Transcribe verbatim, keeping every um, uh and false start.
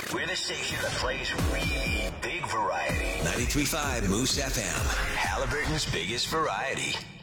We're the station that plays really big variety. ninety-three point five Moose F M. Halliburton's biggest variety.